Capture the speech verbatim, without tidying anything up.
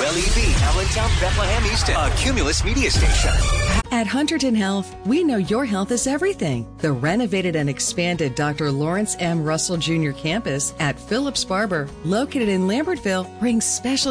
L E V, Allentown, Bethlehem, Easton, a Cumulus media station. At Hunterton Health, we know your health is everything. The renovated and expanded Doctor Lawrence M. Russell Junior campus at Phillips Barber, located in Lambertville, brings special